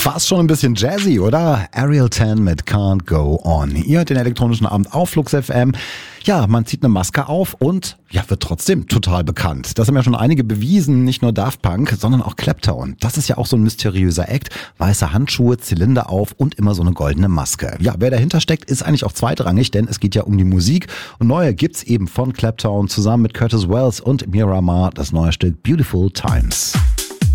Fast schon ein bisschen jazzy, oder? Ariel 10 mit Can't Go On. Ihr hört den elektronischen Abend auf Flux FM. Ja, man zieht eine Maske auf und wird trotzdem total bekannt. Das haben ja schon einige bewiesen, nicht nur Daft Punk, sondern auch Clapton. Das ist ja auch so ein mysteriöser Act. Weiße Handschuhe, Zylinder auf und immer so eine goldene Maske. Ja, wer dahinter steckt, ist eigentlich auch zweitrangig, denn es geht ja um die Musik. Und neue gibt's eben von Clapton zusammen mit Curtis Wells und Miramar, das neue Stück Beautiful Times.